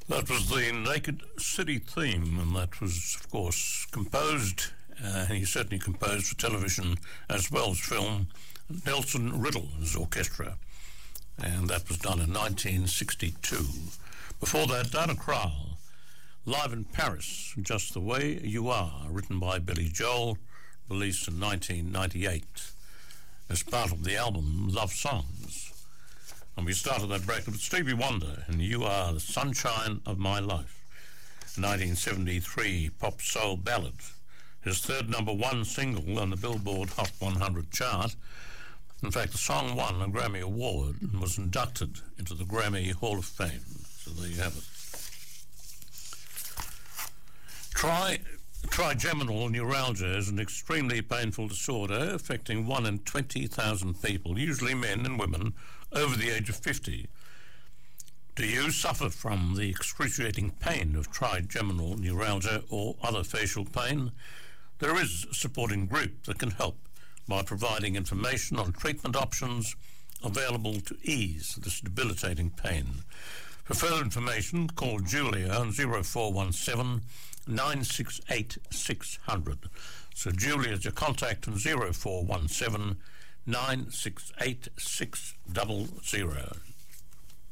That was the Naked City theme, and that was, of course, composed, he certainly composed for television as well as film, Nelson Riddle's orchestra, and that was done in 1962. Before that, Dana Crowell, live in Paris, Just the Way You Are, written by Billy Joel, released in 1998 as part of the album Love Songs. And we started that break with Stevie Wonder and You Are the Sunshine of My Life, 1973 pop soul ballad, his third number one single on the Billboard Hot 100 chart. In fact, the song won a Grammy Award and was inducted into the Grammy Hall of Fame. So there you have it. Trigeminal neuralgia is an extremely painful disorder affecting 1 in 20,000 people, usually men and women over the age of 50. Do you suffer from the excruciating pain of trigeminal neuralgia or other facial pain? There is a supporting group that can help by providing information on treatment options available to ease this debilitating pain. For further information, call Julia on 0417 968 600. So Julia's your contact on 0417 968 600.